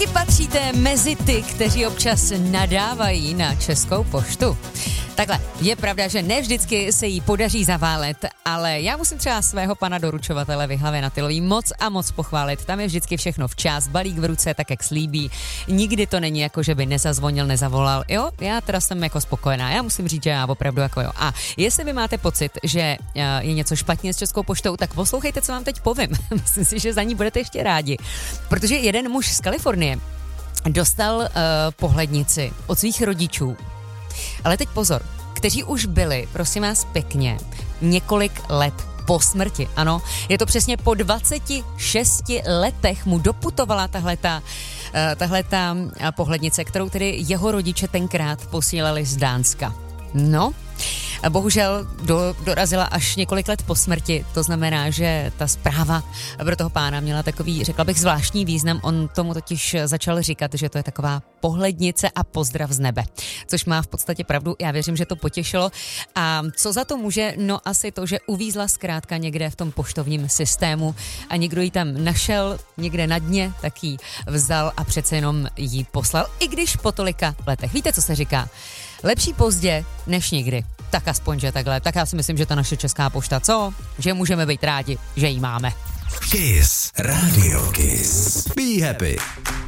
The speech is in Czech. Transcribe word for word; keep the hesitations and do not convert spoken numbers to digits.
Vy patříte mezi ty, kteří občas nadávají na Českou poštu. Takhle, je pravda, že ne vždycky se jí podaří zaválet, ale já musím třeba svého pana doručovatele Vyhlavě na Tylový moc a moc pochválit. Tam je vždycky všechno včas, balík v ruce, tak jak slíbí. Nikdy to není jako, že by nezazvonil, nezavolal. Jo, já teda jsem jako spokojená. Já musím říct, že já opravdu jako jo. A jestli vy máte pocit, že je něco špatně s Českou poštou, tak poslouchejte, co vám teď povím. Myslím si, že za ní budete ještě rádi. Protože jeden muž z Kalifornie dostal uh, pohlednici od svých rodičů. Ale teď pozor, kteří už byli, prosím vás pěkně, několik let po smrti. Ano, je to přesně po dvaceti šesti letech mu doputovala tahleta, uh, tahleta pohlednice, kterou tedy jeho rodiče tenkrát posílali z Dánska. No, a bohužel do, dorazila až několik let po smrti, to znamená, že ta zpráva pro toho pána měla takový, řekla bych, zvláštní význam. On tomu totiž začal říkat, že to je taková pohlednice a pozdrav z nebe, což má v podstatě pravdu. Já věřím, že to potěšilo. A co za to může? No asi to, že uvízla zkrátka někde v tom poštovním systému a někdo ji tam našel někde na dně, tak ji vzal a přece jenom ji poslal, i když po tolika letech. Víte, co se říká? Lepší pozdě než nikdy. Tak aspoň, že takhle. Tak já si myslím, že ta naše Česká pošta, co? Že můžeme být rádi, že ji máme. Kiss. Radio Kiss. Be happy.